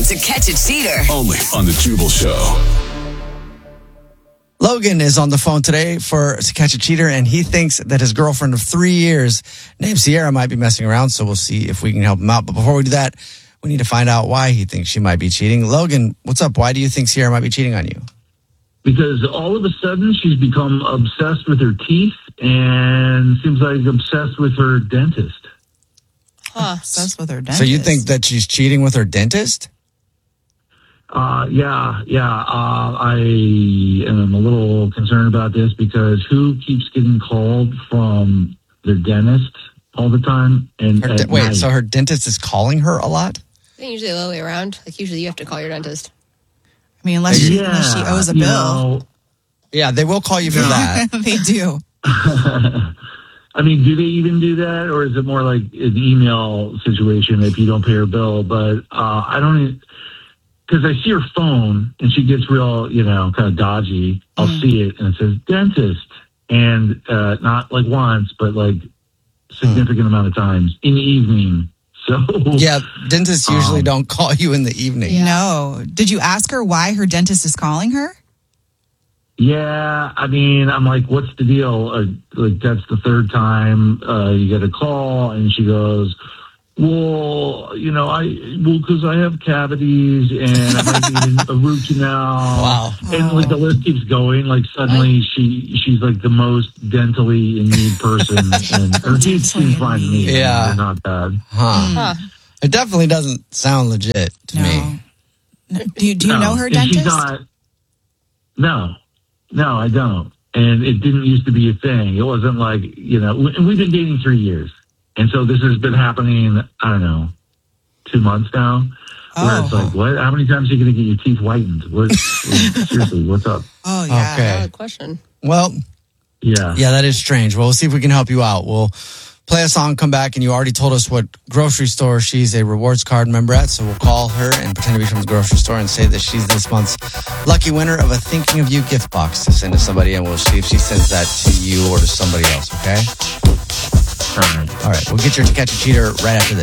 To Catch a Cheater. Only on the Jubal Show. Logan is on the phone today for To Catch a Cheater, and he thinks that his girlfriend of 3 years named Sierra might be messing around, so we'll see if we can help him out. But before we do that, we need to find out why he thinks she might be cheating. Logan, what's up? Why do you think Sierra might be cheating on you? Because all of a sudden she's become obsessed with her teeth and seems like obsessed with her dentist. Obsessed with her dentist. So you think that she's cheating with her dentist? Yeah. I am a little concerned about this because who keeps getting called from their dentist all the time? And so her dentist is calling her a lot? I think usually the other way around. Like usually you have to call your dentist. I mean, unless she owes a bill. Yeah, they will call you for that. They do. I mean, do they even do that? Or is it more like an email situation if you don't pay her bill? But I don't, because I see her phone and she gets real, kind of dodgy. I'll see it and it says dentist. And not like once, but like significant amount of times in the evening. So yeah, dentists usually don't call you in the evening. Yeah. No. Did you ask her why her dentist is calling her? Yeah, I mean, I'm like, what's the deal? Like, that's the third time you get a call, and she goes, well, because I have cavities and I might need a root canal. Wow. And like the list keeps going. Like suddenly she's like the most dentally in need person, and her teeth seem fine to me. Yeah, they're not bad. It definitely doesn't sound legit to me. No. Do you know her dentist? She's not. No, I don't. And it didn't used to be a thing. It wasn't like, and we've been dating 3 years. And so this has been happening, I don't know, 2 months now. Where it's like, what? How many times are you going to get your teeth whitened? Seriously, what's up? Oh, yeah. Okay. Valid question. Well, yeah, that is strange. Well, we'll see if we can help you out. We'll play a song, come back, and you already told us what grocery store she's a rewards card member at. So we'll call her and pretend to be from the grocery store and say that she's this month's lucky winner of a Thinking of You gift box to send to somebody. And we'll see if she sends that to you or to somebody else, okay? All right. We'll get your To Catch a Cheater right after this.